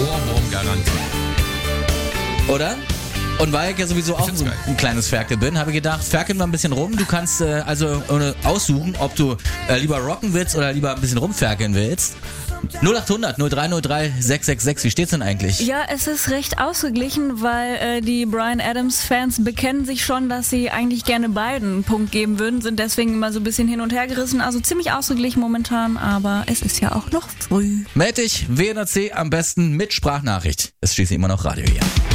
Ohrwurm-Garantie. Oder? Und weil ich ja sowieso auch so ein kleines Ferkel bin, habe ich gedacht, ferkeln wir ein bisschen rum. Du kannst aussuchen, ob du lieber rocken willst oder lieber ein bisschen rumferkeln willst. 0800 0303 666, wie steht's denn eigentlich? Ja, es ist recht ausgeglichen, weil die Bryan Adams-Fans bekennen sich schon, dass sie eigentlich gerne beiden einen Punkt geben würden, sind deswegen immer so ein bisschen hin und her gerissen. Also ziemlich ausgeglichen momentan, aber es ist ja auch noch früh. Meld dich, WNRC am besten mit Sprachnachricht. Ist schließlich immer noch Radio hier.